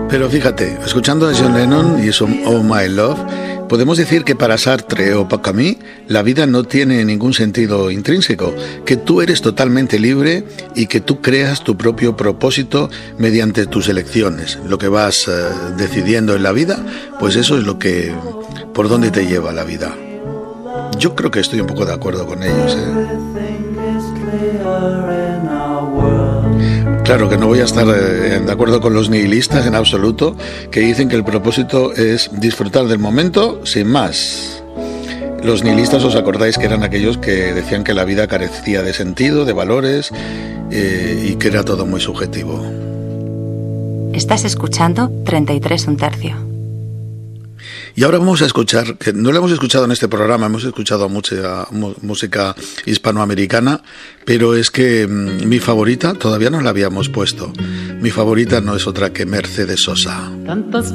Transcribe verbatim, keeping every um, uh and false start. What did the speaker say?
Pero fíjate, escuchando a John Lennon y su Oh My Love, podemos decir que para Sartre o para Camus la vida no tiene ningún sentido intrínseco, que tú eres totalmente libre y que tú creas tu propio propósito mediante tus elecciones. Lo que vas eh, decidiendo en la vida, pues eso es lo que, por dónde te lleva la vida. Yo creo que estoy un poco de acuerdo con ellos, ¿eh? Claro que no voy a estar eh, de acuerdo con los nihilistas en absoluto, que dicen que el propósito es disfrutar del momento sin más. Los nihilistas, os acordáis que eran aquellos que decían que la vida carecía de sentido, de valores eh, y que era todo muy subjetivo. Estás escuchando treinta y tres un tercio. Y ahora vamos a escuchar, que no lo hemos escuchado en este programa, hemos escuchado mucha música hispanoamericana, pero es que mmm, mi favorita todavía no la habíamos puesto. Mi favorita no es otra que Mercedes Sosa. Tantas